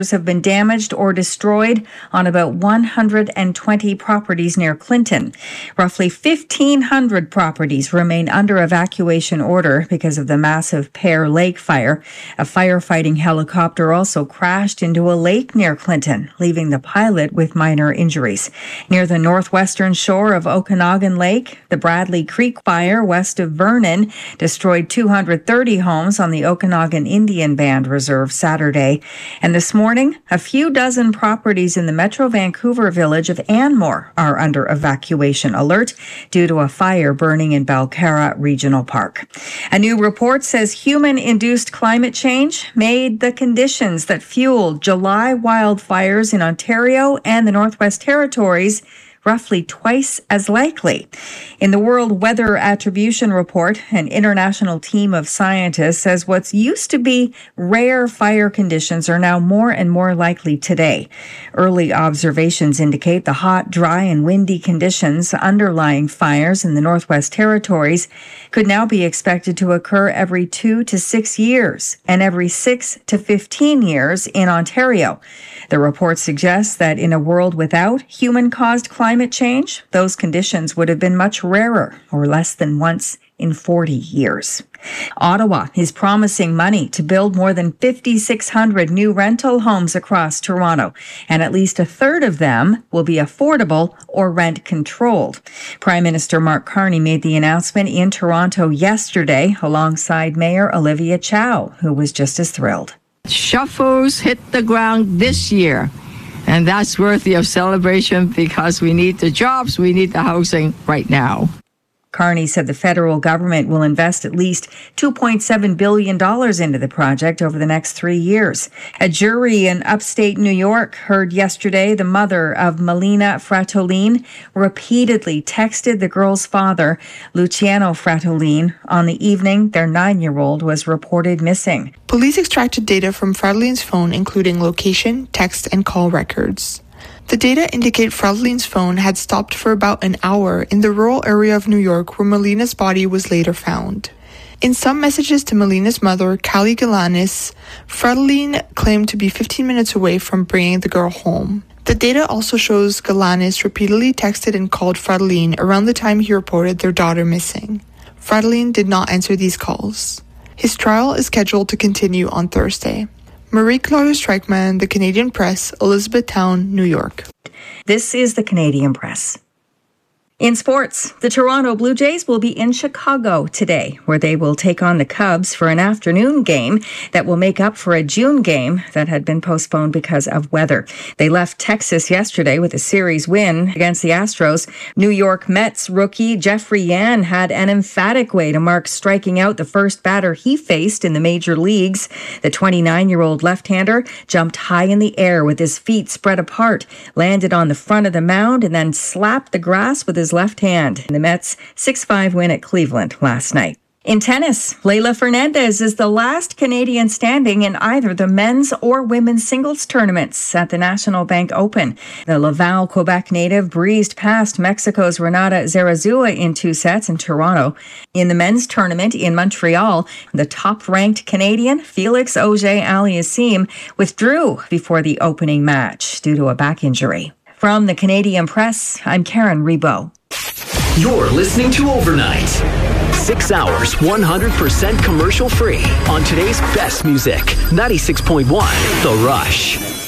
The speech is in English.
have been damaged or destroyed on about 120 properties near Clinton. Roughly 1,500 properties remain under evacuation order because of the massive Pear Lake fire. A firefighting helicopter also crashed into a lake near Clinton, leaving the pilot with minor injuries. Near the northwestern shore of Okanagan Lake, the Bradley Creek fire west of Vernon destroyed 230 homes on the Okanagan Indian Band Reserve Saturday. And this morning, a few dozen properties in the Metro Vancouver village of Anmore are under evacuation alert due to a fire burning in Balcarra Regional Park. A new report says human-induced climate change made the conditions that fueled July wildfires in Ontario and the Northwest Territories roughly twice as likely. In the World Weather Attribution Report, an international team of scientists says what's used to be rare fire conditions are now more and more likely today. Early observations indicate the hot, dry, and windy conditions underlying fires in the Northwest Territories could now be expected to occur every 2 to 6 years and every 6 to 15 years in Ontario. The report suggests that in a world without human-caused climate change, those conditions would have been much rarer, or less than once in 40 years. Ottawa is promising money to build more than 5,600 new rental homes across Toronto, and at least a third of them will be affordable or rent-controlled. Prime Minister Mark Carney made the announcement in Toronto yesterday alongside Mayor Olivia Chow, who was just as thrilled. Shovels hit the ground this year, and that's worthy of celebration because we need the jobs, we need the housing right now. Carney said the federal government will invest at least $2.7 billion into the project over the next 3 years. A jury in upstate New York heard yesterday the mother of Melina Fratolin repeatedly texted the girl's father, Luciano Fratolin, on the evening their 9-year-old was reported missing. Police extracted data from Fratolin's phone, including location, text, and call records. The data indicate Fratolin's phone had stopped for about an hour in the rural area of New York where Melina's body was later found. In some messages to Melina's mother, Callie Galanis, Fratolin claimed to be 15 minutes away from bringing the girl home. The data also shows Galanis repeatedly texted and called Fratolin around the time he reported their daughter missing. Fratolin did not answer these calls. His trial is scheduled to continue on Thursday. Marie-Claude Streichman, The Canadian Press, Elizabethtown, New York. This is The Canadian Press. In sports, the Toronto Blue Jays will be in Chicago today, where they will take on the Cubs for an afternoon game that will make up for a June game that had been postponed because of weather. They left Texas yesterday with a series win against the Astros. New York Mets rookie Jeffrey Yan had an emphatic way to mark striking out the first batter he faced in the major leagues. The 29-year-old left-hander jumped high in the air with his feet spread apart, landed on the front of the mound, and then slapped the grass with his left hand in the Mets' 6-5 win at Cleveland last night. In tennis, Leylah Fernandez is the last Canadian standing in either the men's or women's singles tournaments at the National Bank Open. The Laval, Quebec native breezed past Mexico's Renata Zarazua in 2 sets in Toronto. In the men's tournament in Montreal, the top-ranked Canadian Felix Auger-Aliassime withdrew before the opening match due to a back injury. From the Canadian Press, I'm Karen Rebo. You're listening to Overnight. 6 hours, 100% commercial free on today's best music. 96.1 The Rush.